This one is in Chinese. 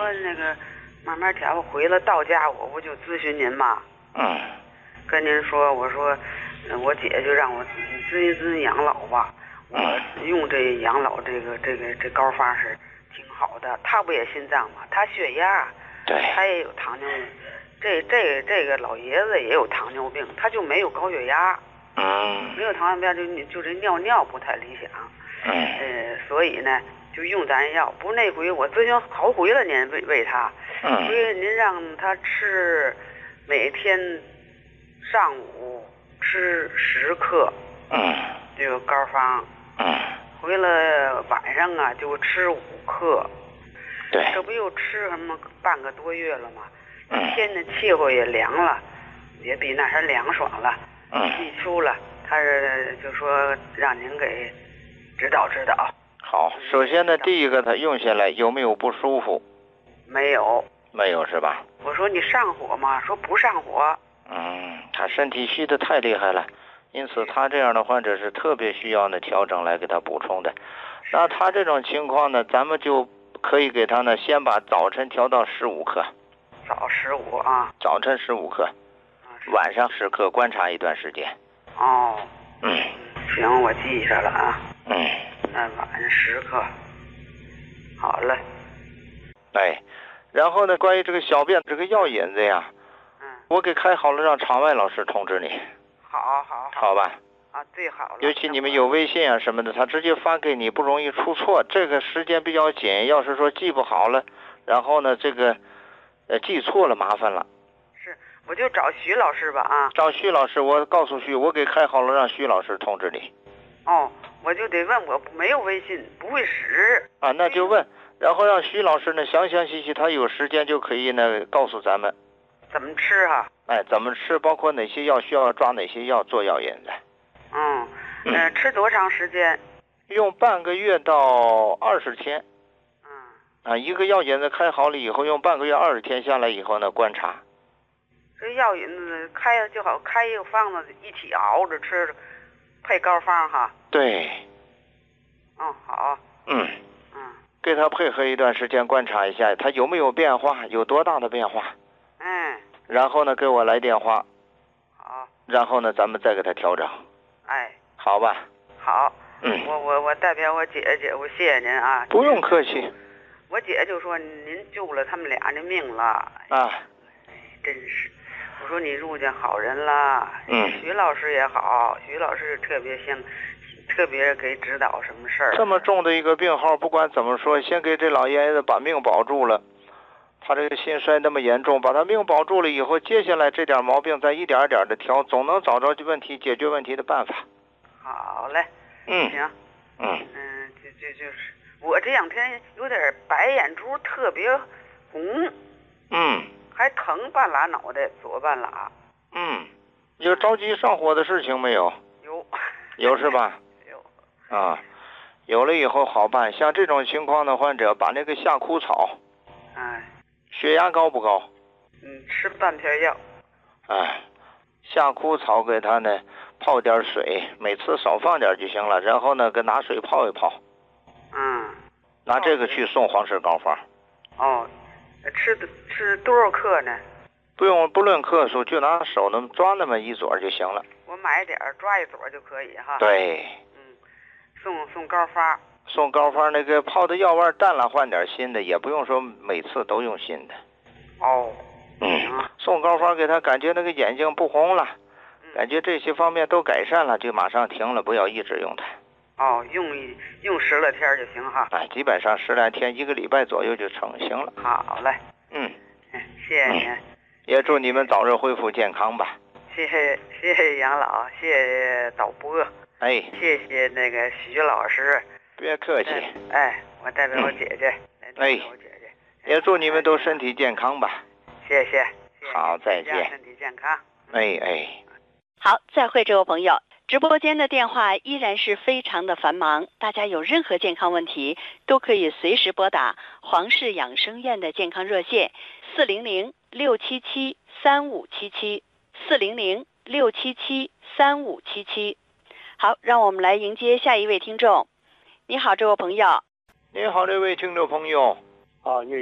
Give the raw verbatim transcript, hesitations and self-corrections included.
说那个慢慢调，我回了到家我不就咨询您嘛。 嗯。 跟您说，我说，我姐就让我咨询咨询养老吧。我用这养老这个这个这膏方是挺好的。他不也心脏嘛？他血压， 对， 他也有糖尿病。这这这个老爷子也有糖尿病，他就没有高血压。 嗯。 没有糖尿病就就这尿尿不太理想。 嗯。 呃，所以呢，就用咱药。不是那回我咨询好回了，您喂喂他。 嗯。 所以您让他吃，每天上午吃十克。 嗯。 这个膏方。 嗯。 回了晚上啊，就吃五克。 对。 这不又吃什么半个多月了吗？ 嗯。 天的气候也凉了，也比那时凉爽了。 嗯。 一出了，他是就说让您给指导指导。 好，首先呢，第一个他用下来有没有不舒服？ 没有。 没有是吧？ 我说你上火吗？说不上火。 嗯，他身体虚的太厉害了。因此他这样的患者是特别需要呢调整来给他补充的。那他这种情况呢，咱们就可以给他呢先把早晨调到十五克。 早十五啊。 早晨十五克，晚上十克，观察一段时间。 哦。 嗯。 行，我记下了啊。 嗯。 那晚上十克。好了。 哎，然后呢，关于这个小便这个药引子呀， 嗯， 我给开好了，让场外老师通知你。 好好好。 好吧。 啊，最好了。 尤其你们有微信啊什么的，他直接发给你，不容易出错。这个时间比较紧，要是说记不好了，然后呢，这个呃记错了，麻烦了。 是，我就找徐老师吧啊。 找徐老师，我告诉徐，我给开好了，让徐老师通知你。 哦，我就得问，我没有微信，不会使。 啊，那就问，然后让徐老师呢详详细细，他有时间就可以呢告诉咱们怎么吃啊。 哎，怎么吃，包括哪些药需要抓哪些药做药引子。 嗯。嗯、呃，吃多长时间？ 用半个月到二十天。 嗯。 啊，一个药引子开好了以后，用半个月二十天下来以后呢，观察。 这药引子开就好，开一个方子一起熬着吃，配膏方哈。 对。 嗯，好。 嗯。 嗯。 给他配合一段时间，观察一下他有没有变化，有多大的变化。 嗯。 然后呢，给我来电话。 好。 然后呢，咱们再给他调整。 哎。 好吧。 好。 嗯。 我我我代表我姐姐，我谢谢您啊。 不用客气。 我姐就说您救了他们俩的命了。 啊。 真是。我说你入见好人了。 嗯。 徐老师也好，徐老师特别像，特别给指导什么事儿。 这么重的一个病号，不管怎么说，先给这老爷子把命保住了。他这个心衰那么严重，把他命保住了以后，接下来这点毛病再一点点的调，总能找着问题解决问题的办法。 好嘞。 嗯。 行。 嗯。 嗯，就就就是我这两天有点白眼珠特别红。 嗯。 还疼半拉脑袋，左半拉。 嗯。有着急上火的事情没有？ 有。 有是吧？ 有。 啊，有了以后好办。像这种情况的患者，把那个夏枯草。 哎。 血压高不高？ 嗯，吃半片药。 哎，夏枯草给他呢泡点水，每次少放点就行了。然后呢，给拿水泡一泡。 嗯。 拿这个去送黄氏膏方。 哦，吃的吃多少克呢？ 不用，不论克数，就拿手那么抓那么一撮就行了。 我买点抓一撮就可以哈。 对。 嗯，送送膏方。 送膏方那个泡的药味淡了，换点新的，也不用说每次都用新的。 哦。 嗯。送膏方给他感觉那个眼睛不红了， 嗯、 感觉这些方面都改善了，就马上停了，不要一直用它。 哦，用用十来天就行哈。 哎，基本上十来天，一个礼拜左右就成型了。 好嘞。 嗯。 谢谢您、嗯。 也祝你们早日恢复健康吧。 谢谢谢谢杨老，谢谢导播。 哎。 谢谢那个徐老师。 别客气。 哎，我代表我姐姐。 嗯、哎。 我姐姐。 也祝你们都身体健康吧。 谢谢。 好，再见。 身体健康。 哎哎。 好，再会，这位朋友。直播间的电话依然是非常的繁忙，大家有任何健康问题都可以随时拨打黄氏养生院的健康热线四零零六七七三五七七四零零六七七三五七七。好，让我们来迎接下一位听众。你好，这位朋友。 你好，这位听众朋友。 啊，你